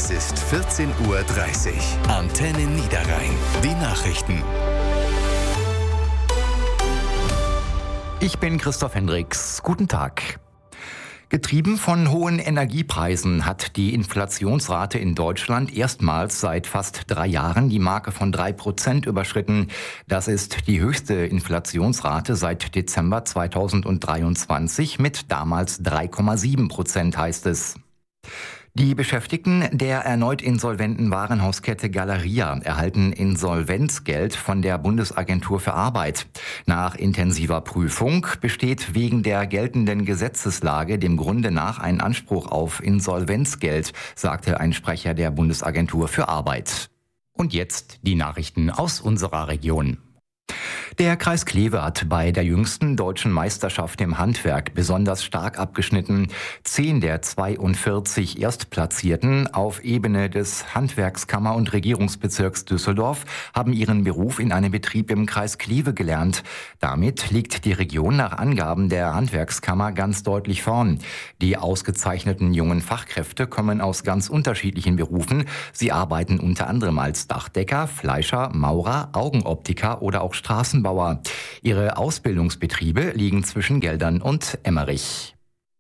Es ist 14:30 Uhr. Antenne Niederrhein. Die Nachrichten. Ich bin Christoph Hendricks. Guten Tag. Getrieben von hohen Energiepreisen hat die Inflationsrate in Deutschland erstmals seit fast 3 Jahren die Marke von 3% überschritten. Das ist die höchste Inflationsrate seit Dezember 2023 mit damals 3,7%, heißt es. Die Beschäftigten der erneut insolventen Warenhauskette Galeria erhalten Insolvenzgeld von der Bundesagentur für Arbeit. Nach intensiver Prüfung besteht wegen der geltenden Gesetzeslage dem Grunde nach ein Anspruch auf Insolvenzgeld, sagte ein Sprecher der Bundesagentur für Arbeit. Und jetzt die Nachrichten aus unserer Region. Der Kreis Kleve hat bei der jüngsten deutschen Meisterschaft im Handwerk besonders stark abgeschnitten. 10 der 42 Erstplatzierten auf Ebene des Handwerkskammer- und Regierungsbezirks Düsseldorf haben ihren Beruf in einem Betrieb im Kreis Kleve gelernt. Damit liegt die Region nach Angaben der Handwerkskammer ganz deutlich vorn. Die ausgezeichneten jungen Fachkräfte kommen aus ganz unterschiedlichen Berufen. Sie arbeiten unter anderem als Dachdecker, Fleischer, Maurer, Augenoptiker oder auch Straßenbauer. Ihre Ausbildungsbetriebe liegen zwischen Geldern und Emmerich.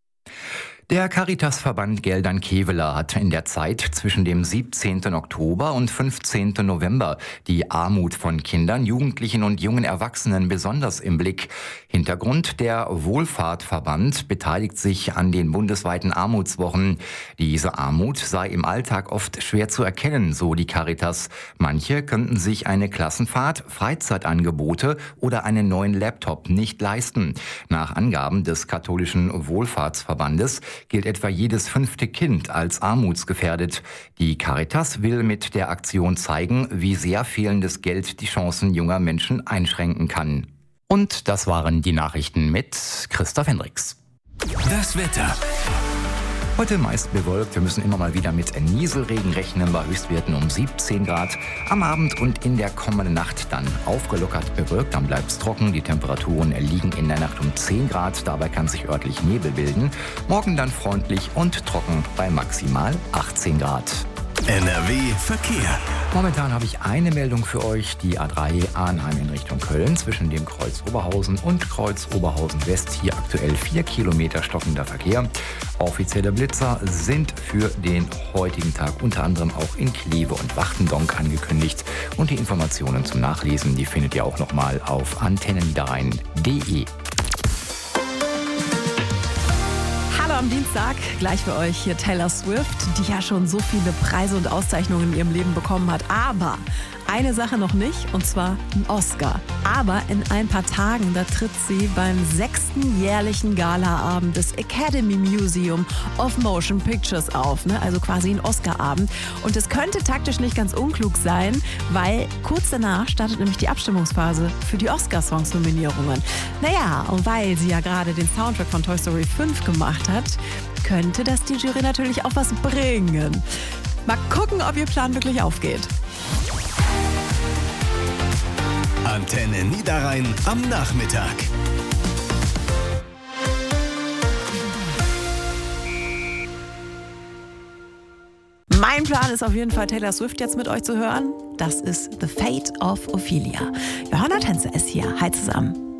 Der Caritasverband Geldern-Kevela hat in der Zeit zwischen dem 17. Oktober und 15. November die Armut von Kindern, Jugendlichen und jungen Erwachsenen besonders im Blick. Hintergrund: der Wohlfahrtverband beteiligt sich an den bundesweiten Armutswochen. Diese Armut sei im Alltag oft schwer zu erkennen, so die Caritas. Manche könnten sich eine Klassenfahrt, Freizeitangebote oder einen neuen Laptop nicht leisten. Nach Angaben des katholischen Wohlfahrtsverbandes gilt etwa jedes 5. Kind als armutsgefährdet. Die Caritas will mit der Aktion zeigen, wie sehr fehlendes Geld die Chancen junger Menschen einschränken kann. Und das waren die Nachrichten mit Christoph Hendricks. Das Wetter. Heute meist bewölkt. Wir müssen immer mal wieder mit Nieselregen rechnen bei Höchstwerten um 17 Grad. Am Abend und in der kommenden Nacht dann aufgelockert bewölkt. Dann bleibt es trocken. Die Temperaturen liegen in der Nacht um 10 Grad. Dabei kann sich örtlich Nebel bilden. Morgen dann freundlich und trocken bei maximal 18 Grad. NRW Verkehr. Momentan habe ich eine Meldung für euch. Die A3 Arnheim in Richtung Köln zwischen dem Kreuz Oberhausen und Kreuz Oberhausen West. Hier aktuell 4 Kilometer stockender Verkehr. Offizielle Blitzer sind für den heutigen Tag unter anderem auch in Kleve und Wachtendonk angekündigt. Und die Informationen zum Nachlesen, die findet ihr auch nochmal auf antenneniederrhein.de. Am Dienstag gleich für euch hier Taylor Swift, die ja schon so viele Preise und Auszeichnungen in ihrem Leben bekommen hat. Aber eine Sache noch nicht, und zwar ein Oscar. Aber in ein paar Tagen, da tritt sie beim 6. jährlichen Galaabend des Academy Museum of Motion Pictures auf. Also quasi ein Oscarabend. Und es könnte taktisch nicht ganz unklug sein, weil kurz danach startet nämlich die Abstimmungsphase für die Oscar-Songs-Nominierungen. Naja, und weil sie ja gerade den Soundtrack von Toy Story 5 gemacht hat, könnte das die Jury natürlich auch was bringen. Mal gucken, ob ihr Plan wirklich aufgeht. Antenne Niederrhein am Nachmittag. Mein Plan ist auf jeden Fall, Taylor Swift jetzt mit euch zu hören. Das ist The Fate of Ophelia. Johanna Tänzer ist hier. Hi zusammen.